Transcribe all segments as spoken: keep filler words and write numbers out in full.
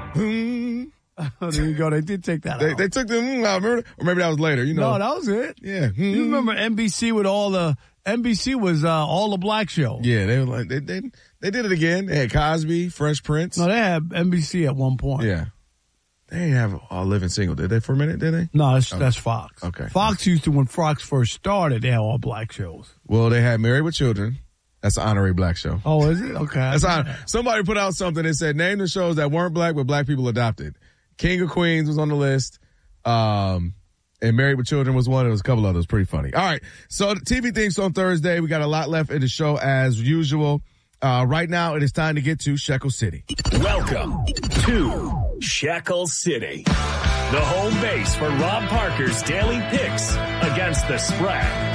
Hmm. Oh, there you go. They did take that They, out. they took the mm out, remember? Or maybe that was later. You know. No, that was it. Yeah. Hmm. You remember N B C with all the N B C was uh, all the black show. Yeah, they were like they they they did it again. They had Cosby, Fresh Prince. No, they had N B C at one point. Yeah. They didn't have All Living Single, did they, for a minute, did they? No, that's, Oh. that's Fox. Okay. Fox used to, when Fox first started, they had all black shows. Well, they had Married with Children. That's an honorary black show. Oh, is it? Okay. That's on, somebody put out something that said, name the shows that weren't black but black people adopted. King of Queens was on the list. Um, and Married with Children was one. There was a couple others. Pretty funny. All right. So the T V things on Thursday. We got a lot left in the show as usual. Uh, right now it is time to get to Shekel City. Welcome to Shekel City, the home base for Rob Parker's daily picks against the spread.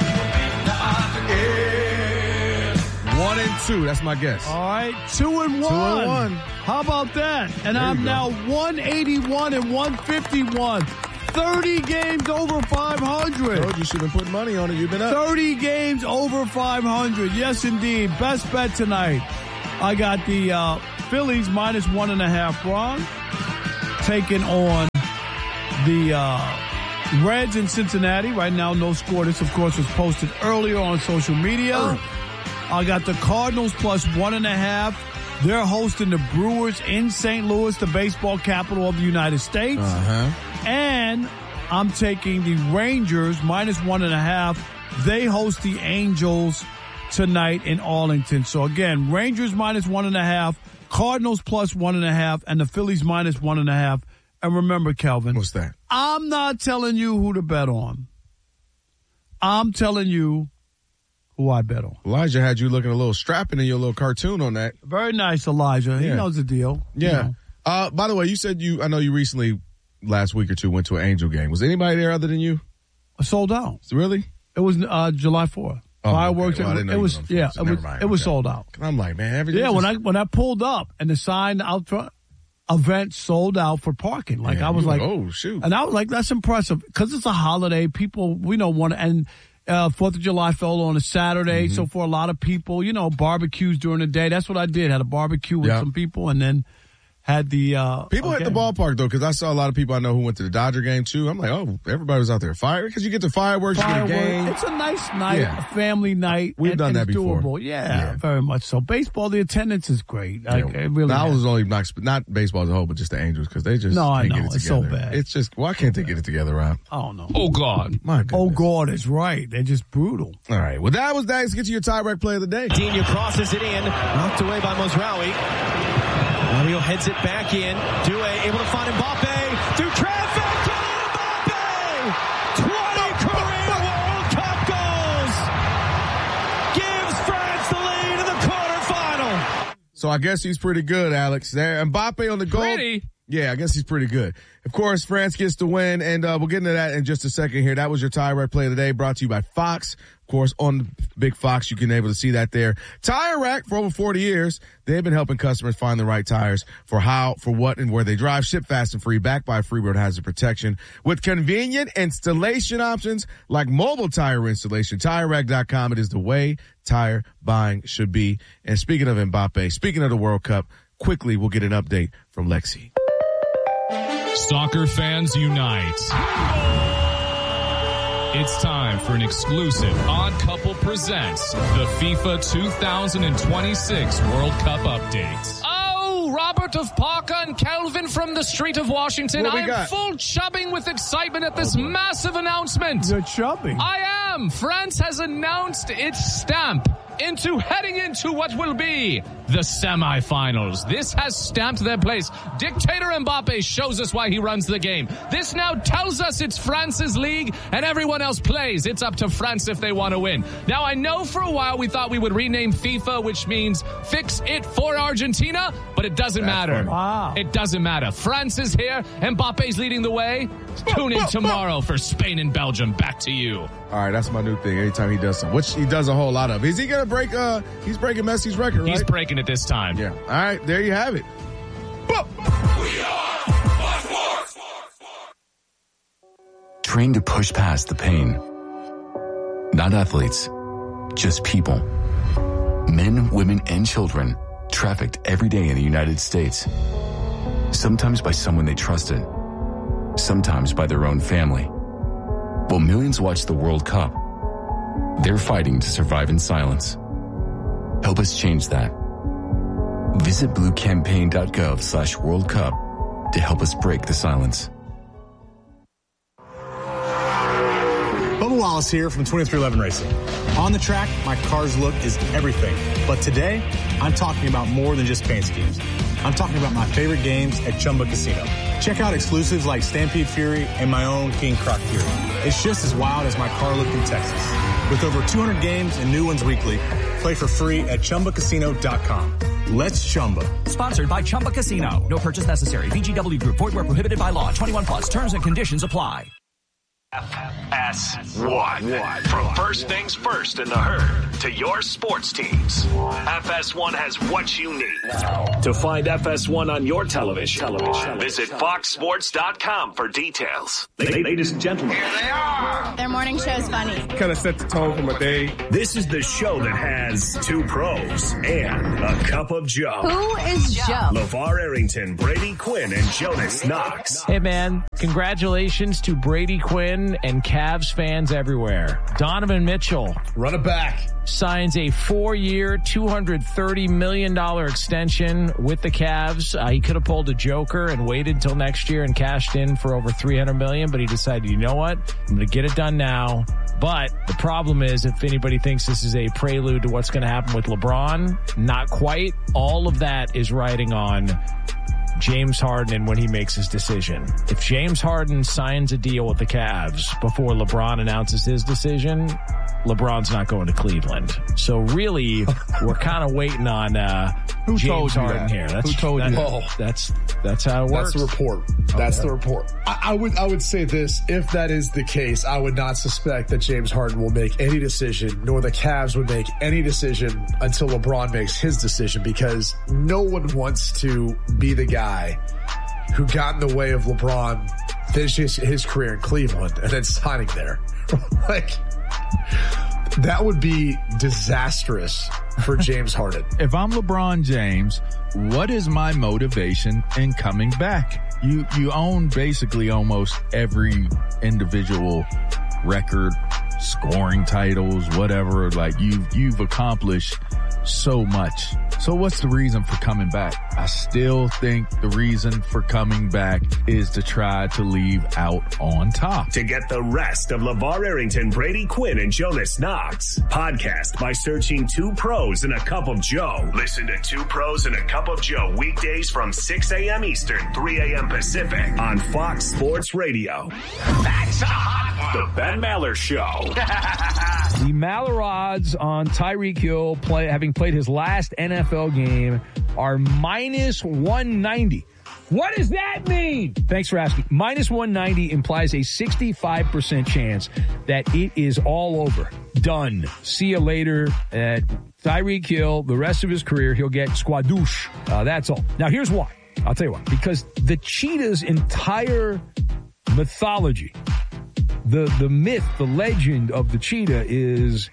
One and two. That's my guess. All right. Two and one. Two and one. How about that? And There I'm you go. now one eighty-one and one fifty-one. thirty games over five hundred. Told you should have been putting money on it. You've been up. thirty games over five hundred. Yes, indeed. Best bet tonight. I got the uh, Phillies minus one and a half run, taking on the uh, Reds in Cincinnati. Right now, no score. This, of course, was posted earlier on social media. Oh. I got the Cardinals plus one and a half. They're hosting the Brewers in Saint Louis, the baseball capital of the United States. Uh-huh. And I'm taking the Rangers minus one and a half. They host the Angels tonight in Arlington. So again, Rangers minus one and a half, Cardinals plus one and a half, and the Phillies minus one and a half. And remember, Kelvin, What's that? I'm not telling you who to bet on. I'm telling you who I bet on. Elijah had you looking a little strapping in your little cartoon on that. Very nice, Elijah. He Yeah. knows the deal. Yeah. You know. Uh, by the way, you said you, I know you recently, last week or two, went to an Angel game. Was anybody there other than you? Sold out. Really? It was uh, July fourth. Oh, Fireworks. okay. Well, I didn't know it you was, were on yeah, Fox, so it never was, mind. it was Okay. sold out. I'm like, man, everything. Yeah, just, when I when I pulled up and the sign out front, event sold out for parking. Like Yeah, I was you like, were, oh shoot, and I was like, that's impressive because it's a holiday. People, we don't want to, and uh, Fourth of July fell on a Saturday, Mm-hmm. so for a lot of people, you know, barbecues during the day. That's what I did. Had a barbecue with Yeah. some people, and then had the uh, people okay. at the ballpark though, because I saw a lot of people I know who went to the Dodger game too. I'm like, oh, everybody was out there fire because you get the fireworks, Fireworks. you get a game. It's a nice night, Yeah. a family night. We've and, done and that it's before. doable. Yeah, Yeah. very much so. Baseball, the attendance is great. Like, Yeah. it really Now, I is. was only not, not baseball as a whole, but just the Angels because they just No, I can't know. get it It's so together. bad. It's just why can't they get it together, Rob? I don't know. Oh, God. My goodness. Oh, God is right. They're just brutal. All right. Well, that was that. Let's get to your tie-break play of the day. Dino crosses it in, knocked away by Mozraoui. Mario heads it back in. Due able to find Mbappe through traffic. Kylian Mbappe! twenty career World Cup goals! Gives France the lead in the quarterfinal. So I guess he's pretty good, Alex. There, Mbappe on the goal. Pretty. Yeah, I guess he's pretty good. Of course, France gets the win, and uh, we'll get into that in just a second here. That was your tie-break play of the day, brought to you by Fox. Of course, on the Big Fox, you can able to see that there. Tire Rack, for over forty years, they've been helping customers find the right tires for how, for what, and where they drive. Ship fast and free, backed by Free Road Hazard Protection. With convenient installation options like mobile tire installation, Tire Rack dot com. It is the way tire buying should be. And speaking of Mbappe, speaking of the World Cup, quickly we'll get an update from Lexi. Soccer fans unite. It's time for an exclusive Odd Couple Presents the FIFA two thousand twenty-six World Cup update. Oh, Robert of Parker and Kelvin from the street of Washington. What we I am got? full chubbing with excitement at this massive announcement. You're chubby. I am. France has announced its stamp into heading into what will be the semifinals. This has stamped their place. Dictator Mbappe shows us why he runs the game. This now tells us it's France's league and everyone else plays. It's up to France if they want to win. Now, I know for a while we thought we would rename FIFA, which means fix it for Argentina, but it doesn't That's matter. funny. Wow. It doesn't matter. France is here. Mbappe's leading the way. Tune in tomorrow for Spain and Belgium. Back to you. All right, that's my new thing. Anytime he does something, which he does a whole lot of. Is he going to break, uh, he's breaking Messi's record, right? He's breaking it this time. Yeah. All right, there you have it. Trained to push past the pain. Not athletes, just people. Men, women, and children trafficked every day in the United States. sometimes by someone they trusted, sometimes by their own family. While millions watch the World Cup, they're fighting to survive in silence. Help us change that. Visit bluecampaign.gov slash World Cup to help us break the silence. Bubba Wallace here from twenty-three eleven Racing. On the track, my car's look is everything. But today, I'm talking about more than just paint schemes. I'm talking about my favorite games at Chumba Casino. Check out exclusives like Stampede Fury and my own King Croc Fury. It's just as wild as my car look in Texas. With over two hundred games and new ones weekly, play for free at Chumba Casino dot com. Let's Chumba. Sponsored by Chumba Casino. No purchase necessary. V G W Group. Void where prohibited by law. twenty-one plus. Terms and conditions apply. F S one. From first things first in the herd to your sports teams, F S one has what you need. To find F S one on your television, television. visit fox sports dot com for details. Ladies and gentlemen, here they are. Their morning show is funny. Kind of set the tone for my day. This is the show that has two pros and a cup of Joe. Who is Joe? LeVar Arrington, Brady Quinn, and Jonas Knox. Hey, man, congratulations to Brady Quinn and Cavs fans everywhere. Donovan Mitchell. Run it back. Signs a four-year, two hundred thirty million dollars extension with the Cavs. Uh, he could have pulled a joker and waited until next year and cashed in for over three hundred million dollars, but he decided, you know what? I'm going to get it done now. But the problem is, if anybody thinks this is a prelude to what's going to happen with LeBron, not quite. All of that is riding on James Harden when he makes his decision. If James Harden signs a deal with the Cavs before LeBron announces his decision, LeBron's not going to Cleveland. So really, we're kind of waiting on uh, Who James told you Harden that? here. That's, Who told that, you that? Oh, that's that's how it works. That's the report. That's the report. I, I would I would say this. If that is the case, I would not suspect that James Harden will make any decision, nor the Cavs would make any decision until LeBron makes his decision, because no one wants to be the guy who got in the way of LeBron finishing his career in Cleveland and then signing there. Like, that would be disastrous for James Harden. If I'm LeBron James, what is my motivation in coming back? You you own basically almost every individual record, scoring titles, whatever. Like you've you've accomplished so much. So what's the reason for coming back? I still think the reason for coming back is to try to leave out on top. To get the rest of LeVar Arrington, Brady Quinn, and Jonas Knox, podcast by searching Two Pros and a Cup of Joe. Listen to Two Pros and a Cup of Joe weekdays from six a.m. Eastern, three a.m. Pacific on Fox Sports Radio. That's a hot one. The Ben Maller Show. The Maller odds on Tyreek Hill play, having played his last N F L game are minus one ninety. What does that mean? Thanks for asking. Minus one ninety implies a sixty-five percent chance that it is all over. Done. See you later at Tyreek Hill. The rest of his career, he'll get squadouche. Uh, that's all. Now, here's why. I'll tell you why. Because the cheetah's entire mythology, the, the myth, the legend of the cheetah is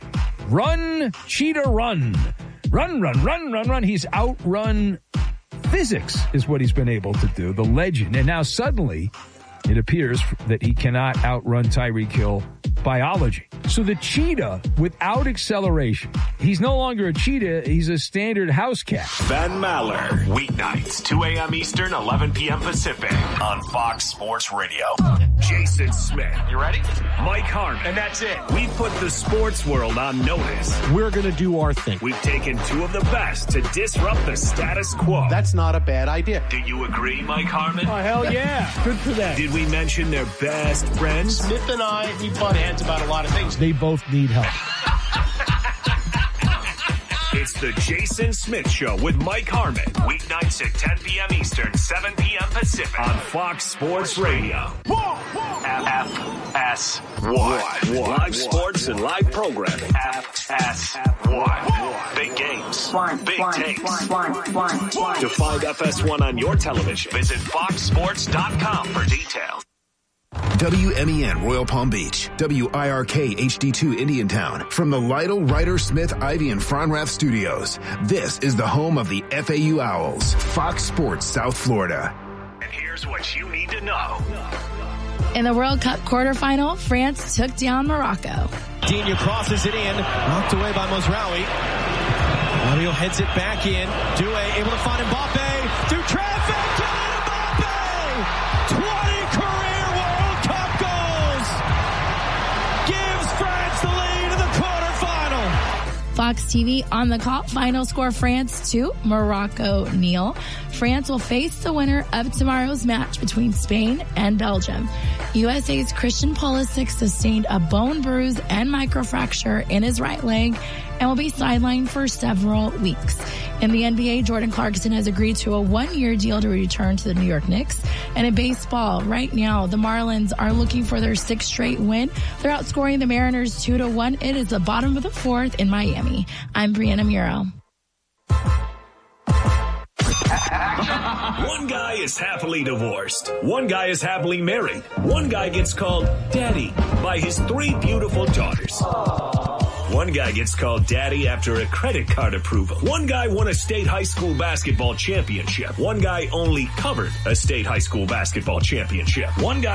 run, cheetah, run. Run, run, run, run, run. He's outrun physics is what he's been able to do, the legend. And now suddenly it appears that he cannot outrun Tyreek Hill biology. So the cheetah, without acceleration, he's no longer a cheetah, he's a standard house cat. Ben Maller, weeknights, two a.m. Eastern, eleven p.m. Pacific on Fox Sports Radio. Jason Smith. You ready? Mike Harmon. And that's it. We put the sports world on notice. We're going to do our thing. We've taken two of the best to disrupt the status quo. That's not a bad idea. Do you agree, Mike Harmon? Oh, hell yeah. Good for that. Did we mention their best friends? Smith and I, we butt heads about a lot of things. They both need help. It's the Jason Smith Show with Mike Harmon. Weeknights at ten p.m. Eastern, seven p.m. Pacific on Fox Sports Radio. F S one. Live sports and live programming. F S one. Big games. Big takes. To find F S one on your television, visit fox sports dot com for details. W M E N Royal Palm Beach, W I R K H D two Indiantown. From the Lytle, Ryder, Smith, Ivy, and Fronrath studios, this is the home of the F A U Owls, Fox Sports South Florida. Here's what you need to know. In the World Cup quarterfinal, France took down Morocco. Digne crosses it in, knocked away by Mozraoui. Rabiot heads it back in. Doué able to find Mbappe through traffic. Kylian Mbappe! twenty career World Cup goals! Gives France the lead in the quarterfinal. Fox T V on the call. Final score France two, Morocco nil. France will face the winner of tomorrow's match between Spain and Belgium. U S A's Christian Pulisic sustained a bone bruise and microfracture in his right leg and will be sidelined for several weeks. In the N B A, Jordan Clarkson has agreed to a one-year deal to return to the New York Knicks. And in baseball, right now, the Marlins are looking for their sixth straight win. They're outscoring the Mariners two to one. It is the bottom of the fourth in Miami. I'm Brianna Muro. One guy is happily divorced. One guy is happily married. One guy gets called daddy by his three beautiful daughters. One guy gets called daddy after a credit card approval. One guy won a state high school basketball championship. One guy only covered a state high school basketball championship. One guy